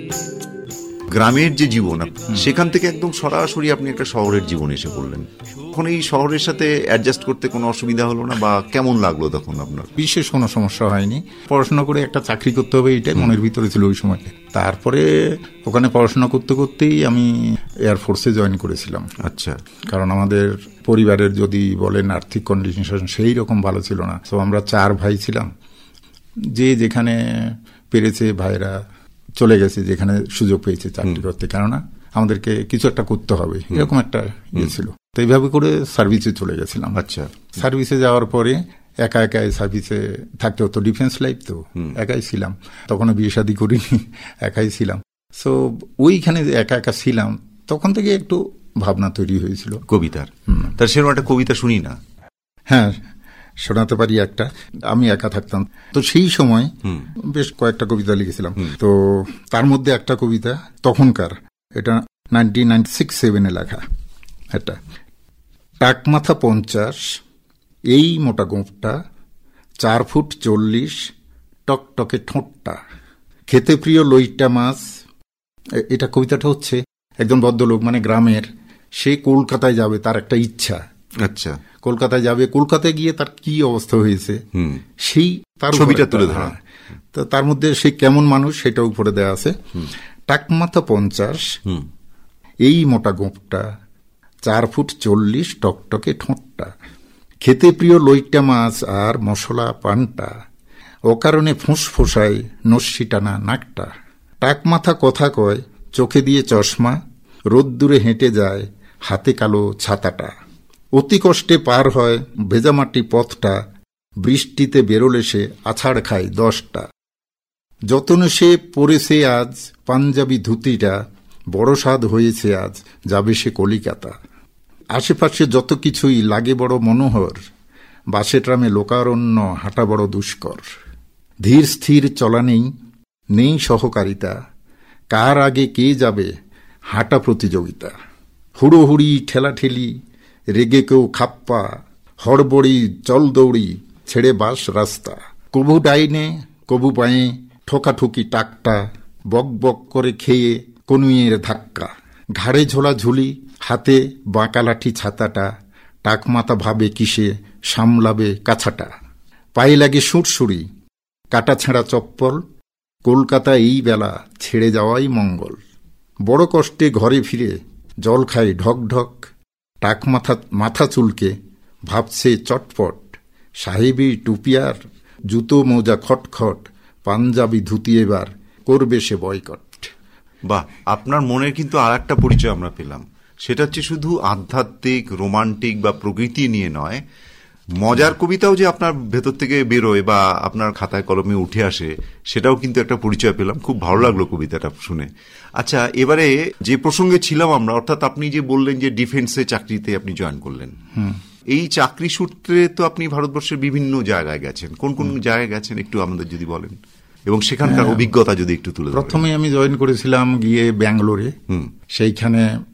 গ্রামের যে জীবন, সেখান থেকে একদম সরাসরি আপনি একটা শহরের জীবনে এসে পড়লেন। এখন এই শহরের সাথে অ্যাডজাস্ট করতে কোনো অসুবিধা হলো না, বা কেমন লাগলো তখন আপনার? বিশেষ কোনো সমস্যা হয়নি। পড়াশোনা করে একটা চাকরি করতে হবে এটাই মনের ভিতরে ছিল ওই সময়। তারপরে ওখানে পড়াশোনা করতে করতেই আমি এয়ারফোর্সে জয়েন করেছিলাম। আচ্ছা। কারণ আমাদের পরিবারের যদি বলেন আর্থিক কন্ডিশন সেই রকম ভালো ছিল না। তো আমরা 4 ভাই ছিলাম, যে যেখানে পেরেছে ভাইরা চলে গেছে, যেখানে সুযোগ পেয়েছে চাকরি করতে, কেননা আমাদেরকে কিছু একটা করতে হবে, এরকম একটা ইয়ে ছিল। তো এইভাবে করে সার্ভিসে চলে গেছিলাম। আচ্ছা। সার্ভিসে যাওয়ার পরে একা একাই সার্ভিসে থাকতে হতো, ডিফেন্স লাইফ তো একাই ছিলাম, তখনও বিয়ে শাদী করিনি, একাই ছিলাম। সো ওইখানে যে একা একা ছিলাম, তখন থেকে একটু ভাবনা তৈরি হয়েছিল কবিতার। তার সেরকম একটা কবিতা শুনি না? হ্যাঁ, শোনাতে পারি একটা। আমি একা থাকতাম তো সেই সময় বেশ কয়েকটা কবিতা লিখেছিলাম। তো তার মধ্যে একটা কবিতা তখনকার, এটা 1996-7 লেখা। এটা টাক মাথা 50, এই মোটা গোঁপটা, 4 ফুট 40, টকটকে ঠোঁটটা, খেতে প্রিয় লইটা মাছ। এটা কবিতাটা হচ্ছে একজন ভদ্রলোক, মানে গ্রামের, সে কলকাতায় যাবে, তার একটা ইচ্ছা। আচ্ছা। কলকাতায় যাবে, কলকাতায় গিয়ে তার কি অবস্থা হয়েছে সেই তার ছবিটা তুলে ধরা। তো তার মধ্যে সে কেমন মানুষ সেটা উপরে দেওয়া আছে। টাক মাথা 50, এই মোটা গোঁপটা, 4 ফুট 40, টকটকে ঠোঁটটা, খেতে প্রিয় লইটা মাছ আর মশলা পানটা, অকারণে ফুঁসফোঁসায় নস্যি টানা নাকটা, টাক মাথা কথা কয়, চোখে দিয়ে চশমা, রোদ্দুরে হেঁটে যায়, হাতে কালো ছাতাটা, অতি কষ্টে পার হয় ভেজামাটি পথটা, বৃষ্টিতে বেরোলে সে আছাড় খায় 10টা, যতনে সে পরেছে আজ পাঞ্জাবি ধুতিটা, বড় স্বাদ হয়েছে আজ যাবে সে কলিকাতা, আশেপাশে যত কিছুই লাগে বড় মনোহর, বাসে ট্রামে লোকারণ্য হাঁটা বড় দুষ্কর, ধীর স্থির চলা নেই, নেই সহকারিতা, কার আগে কে যাবে হাঁটা প্রতিযোগিতা, হুড়োহুড়ি ঠেলাঠেলি, রেগে কেউ খাপ্পা, হড়বড়ি চল দৌড়ি, ছেড়ে বাস রাস্তা, কবু ডাইনে কবু পায়ে ঠোকাঠুকি টাকটা, বক বক করে খেয়ে কনুইয়ের ধাক্কা, ঘাড়ে ঝোলা ঝুলি, হাতে বাঁকা লাঠি ছাতাটা, টাকমাতা ভাবে কিসে সামলাবে কাছাটা, পায়ে লাগে সুরসুরি, কাটা ছেঁড়া চপ্পল, কলকাতা এই বেলা ছেড়ে যাওয়াই মঙ্গল, বড় কষ্টে ঘরে ফিরে জল খায় ঢক ঢক, টাক মাথা চুলকে ভাবছে চটপট, সাহেবী টুপিয়ার জুতো মোজা খটখট, পাঞ্জাবি ধুতি এবার করবে সে বয়কট। বাহ, আপনার মনের কিন্তু আর একটা পরিচয় আমরা পেলাম, সেটা হচ্ছে শুধু আধ্যাত্মিক, রোমান্টিক বা প্রকৃতি নিয়ে নয়, মজার কবিতাও যে আপনার ভেতর থেকে বেরোয় বা আপনার খাতায় কলমে উঠে আসে, সেটাও কিন্তু একটা পরিচয় পেলাম। খুব ভালো লাগলো কবিতাটা শুনে। আচ্ছা, এবারে যে প্রসঙ্গে ছিলাম আমরা, অর্থাৎ আপনি যে বললেন যে ডিফেন্সে চাকরিতে আপনি জয়েন করলেন, এই চাকরি সূত্রে তো আপনি ভারতবর্ষের বিভিন্ন জায়গায় গেছেন। কোন কোন জায়গায় গেছেন একটু আমাদের যদি বলেন, এবং সেখানকার অভিজ্ঞতা যদি একটু তুলে ধরেন। প্রথমে আমি জয়েন করেছিলাম গিয়ে ব্যাঙ্গালোরে। সেইখানে